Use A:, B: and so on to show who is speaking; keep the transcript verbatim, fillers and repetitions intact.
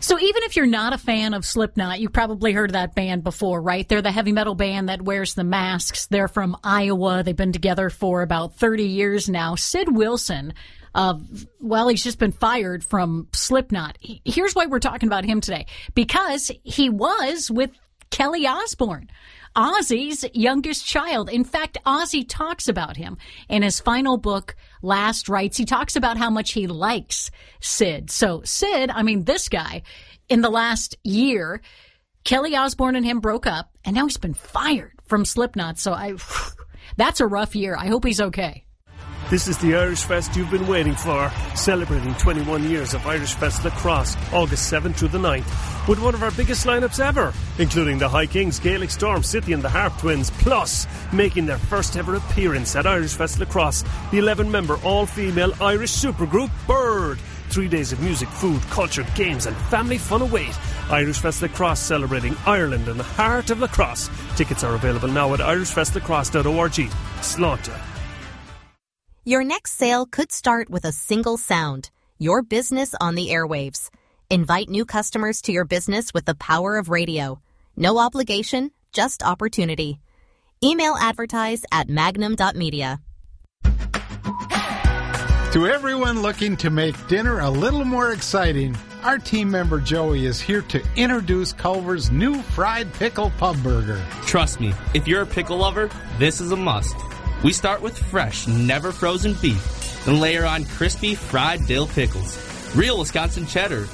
A: So even if you're not a fan of Slipknot, you've probably heard of that band before, right? They're the heavy metal band that wears the masks. They're from Iowa. They've been together for about thirty years now. Sid Wilson, uh, well, he's just been fired from Slipknot. Here's why we're talking about him today. Because he was with Kelly Osbourne, Ozzy's youngest child. In fact, Ozzy talks about him in his final book, Last Rites. He talks about how much he likes Sid. So Sid, I mean, this guy, in the last year, Kelly Osbourne and him broke up, and now he's been fired from Slipknot. So I, that's a rough year. I hope he's okay.
B: This is the Irish Fest you've been waiting for, celebrating twenty-one years of Irish Fest Lacrosse, August seventh through the ninth, with one of our biggest lineups ever, including the High Kings, Gaelic Storm, City and the Harp Twins, plus making their first ever appearance at Irish Fest Lacrosse, the eleven-member all-female Irish supergroup Bird. Three days of music, food, culture, games and family fun await. Irish Fest Lacrosse, celebrating Ireland and the heart of lacrosse. Tickets are available now at irish fest lacrosse dot org. Slaughter.
C: Your next sale could start with a single sound, your business on the airwaves. Invite new customers to your business with the power of radio. No obligation, just opportunity. Email advertise at magnum dot media.
D: To everyone looking to make dinner a little more exciting, our team member Joey is here to introduce Culver's new fried pickle pub burger.
E: Trust me, if you're a pickle lover, this is a must. We start with fresh, never frozen beef, then layer on crispy fried dill pickles, real Wisconsin cheddar,